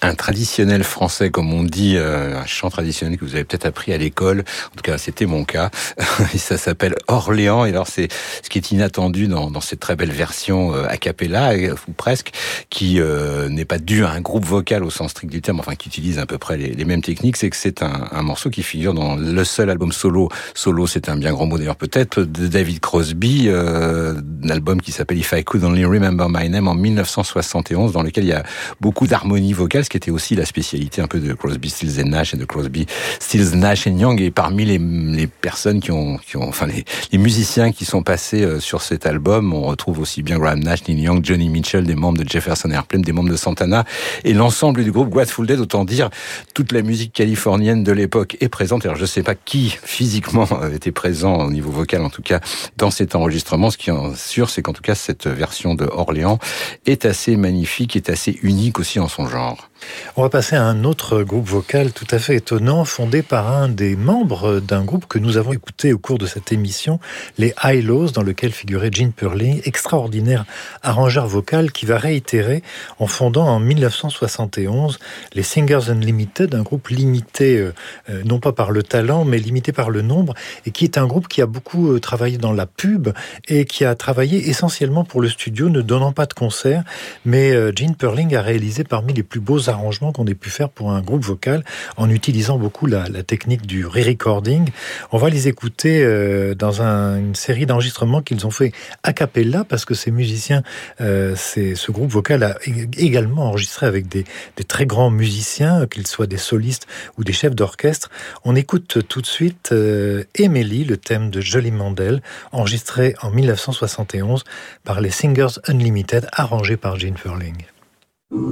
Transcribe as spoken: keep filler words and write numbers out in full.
un traditionnel français, comme on dit, euh, un chant traditionnel que vous avez peut-être appris à l'école. En tout cas, c'était mon cas. Et ça s'appelle Orléans. Et alors, c'est ce qui est inattendu dans, dans cette très belle version euh, a cappella, ou presque, qui euh, n'est pas dû à un groupe vocal au sens strict du terme, enfin, qui utilise à peu près les, les mêmes techniques, c'est que c'est un, un morceau qui figure dans le seul album solo. Solo, c'est un bien grand mot d'ailleurs peut-être, de David Crosby, euh, un album qui s'appelle If I Could Only Remember My Name en mille neuf cent soixante et onze, dans lequel il y a beaucoup d'harmonie vocale, ce qui était aussi la spécialité un peu de Crosby, Stills and Nash et de Crosby, Stills, Nash and Young. Et parmi les, les personnes qui ont, qui ont, enfin les, les musiciens qui sont passés sur cet album, on retrouve aussi bien Graham Nash, Neil Young, Johnny Mitchell, des membres de Jefferson Airplane, des membres de Santana et l'ensemble du groupe Grateful Dead. Autant dire, toute la musique californienne de l'époque est présente. Alors je sais pas qui physiquement était présent au niveau vocal, en tout cas dans cet enregistrement. Ce qui est sûr, c'est qu'en tout cas cette version de Orléans est assez magnifique, est assez unique aussi en son genre. On va passer à un autre groupe vocal tout à fait étonnant, fondé par un des membres d'un groupe que nous avons écouté au cours de cette émission, les Hi-Lows, dans lequel figurait Gene Perley, extraordinaire arrangeur vocal qui va réitérer en fondant en mille neuf cent soixante et onze les Singers Unlimited, un groupe limité euh, non pas par le talent mais limité par le nombre, et qui est un groupe qui a beaucoup euh, travaillé dans la pub et qui a travaillé essentiellement pour le studio, ne donnant pas de concerts, mais euh, Gene Perley a réalisé parmi les plus beaux arrangements qu'on ait pu faire pour un groupe vocal en utilisant beaucoup la, la technique du re-recording. On va les écouter euh, dans un, une série d'enregistrements qu'ils ont fait a cappella, parce que ces musiciens, euh, c'est, ce groupe vocal a également enregistré avec des, des très grands musiciens, qu'ils soient des solistes ou des chefs d'orchestre. On écoute tout de suite euh, Emily, le thème de Jolly Mandel, enregistré en mille neuf cent soixante et onze par les Singers Unlimited, arrangé par Gene Perley.